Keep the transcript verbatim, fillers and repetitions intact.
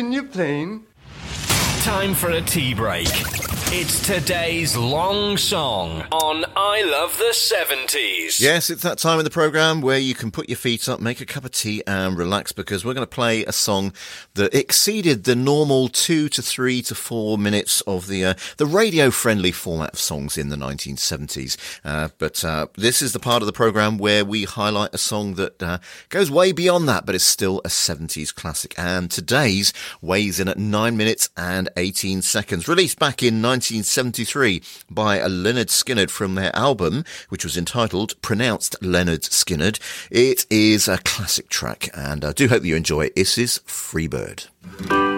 In your plane. Time for a tea break. It's today's long song on I Love the seventies. Yes, it's that time in the programme where you can put your feet up, make a cup of tea and relax, because we're going to play a song that exceeded the normal two to three to four minutes of the uh, the radio-friendly format of songs in the nineteen seventies. Uh, but uh, this is the part of the programme where we highlight a song that uh, goes way beyond that, but is still a seventies classic. And today's weighs in at nine minutes and eighteen seconds. Released back in nineteen seventy-three by Lynyrd Skynyrd from their album, which was entitled Pronounced Lynyrd Skynyrd. It is a classic track, and I do hope you enjoy it. This is Freebird.